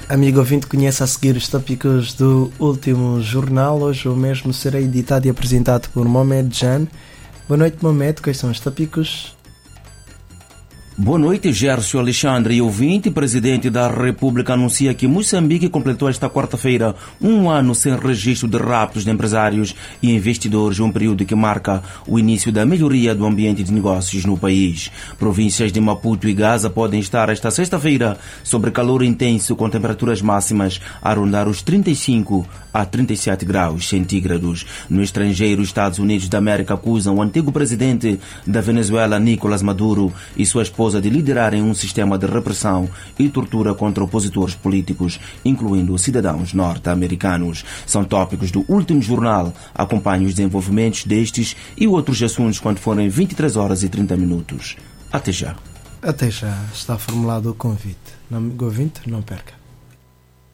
Amigo ouvinte, conhece a seguir os tópicos do último jornal. Hoje o mesmo será editado e apresentado por Mohamed Jan. Boa noite, Mohamed. Quais são os tópicos? Boa noite, Gércio Alexandre e ouvinte. Presidente da República anuncia que Moçambique completou esta quarta-feira um ano sem registro de raptos de empresários e investidores, um período que marca o início da melhoria do ambiente de negócios no país. Províncias de Maputo e Gaza podem estar esta sexta-feira sob calor intenso, com temperaturas máximas a rondar os 35 a 37 graus centígrados. No estrangeiro, os Estados Unidos da América acusam o antigo presidente da Venezuela, Nicolás Maduro, e sua esposa de liderarem um sistema de repressão e tortura contra opositores políticos, incluindo cidadãos norte-americanos. São tópicos do último jornal. Acompanhe os desenvolvimentos destes e outros assuntos quando forem 23 horas e 30 minutos. Até já. Até já. Está formulado o convite. Amigo ouvinte, não perca.